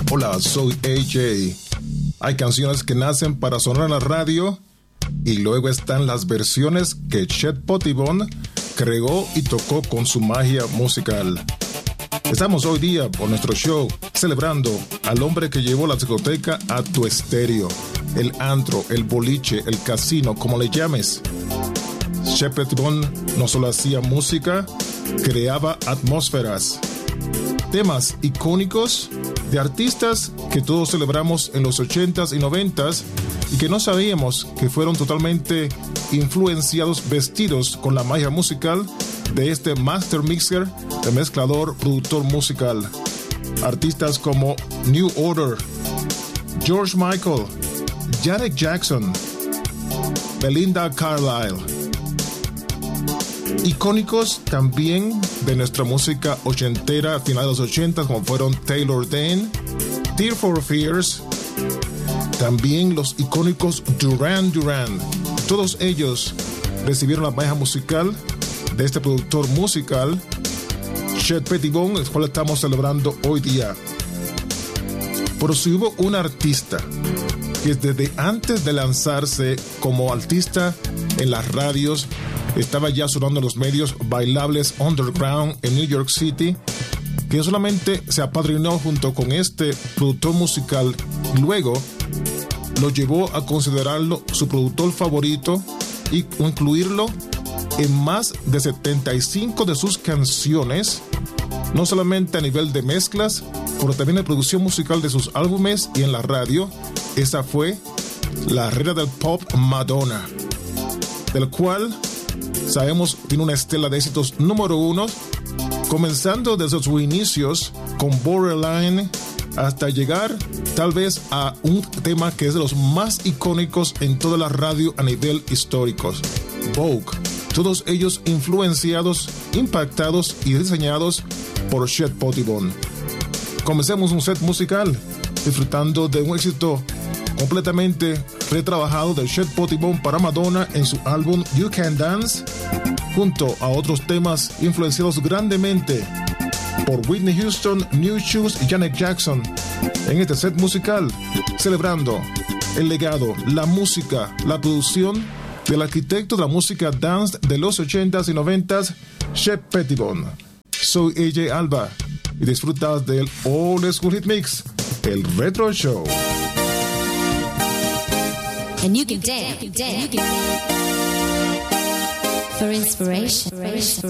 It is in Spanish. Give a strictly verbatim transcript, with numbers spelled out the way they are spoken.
Hola, soy A J. Hay canciones que nacen para sonar en la radio y luego están las versiones que Chet Pettibone creó y tocó con su magia musical. Estamos hoy día por nuestro show celebrando al hombre que llevó la discoteca a tu estéreo, el antro, el boliche, el casino, como le llames. Chet Pettibone no solo hacía música, creaba atmósferas, temas icónicos de artistas que todos celebramos en los ochentas y noventas y que no sabíamos que fueron totalmente influenciados, vestidos con la magia musical de este master mixer, de mezclador, productor musical. Artistas como New Order, George Michael, Janet Jackson, Belinda Carlisle. Icónicos también de nuestra música ochentera, finales de los ochentas, como fueron Taylor Dayne, Tears for Fears, también los icónicos Duran Duran. Todos ellos recibieron la magia musical de este productor musical, Chet Pettibone, el cual estamos celebrando hoy día. Pero si hubo un artista que desde antes de lanzarse como artista en las radios, estaba ya sonando en los medios bailables underground en New York City, que solamente se apadrinó junto con este productor musical, luego lo llevó a considerarlo su productor favorito y incluirlo en más de setenta y cinco de sus canciones, no solamente a nivel de mezclas, pero también de producción musical de sus álbumes y en la radio. Esa fue la reina del pop, Madonna, del cual sabemos tiene una estela de éxitos número uno, comenzando desde sus inicios con Borderline hasta llegar tal vez a un tema que es de los más icónicos en toda la radio a nivel histórico, Vogue. Todos ellos influenciados, impactados y diseñados por Chet Pettibone. Comencemos un set musical disfrutando de un éxito completamente retrabajado de Chet Pettibone para Madonna en su álbum You Can Dance, junto a otros temas influenciados grandemente por Whitney Houston, New Shoes y Janet Jackson, en este set musical, celebrando el legado, la música, la producción del arquitecto de la música dance de los ochentas y noventas, Chet Pettibone. Soy A J Alba y disfrutas del Old School Hit Mix, el Retro Show. And you can dance, you can dance for inspiration.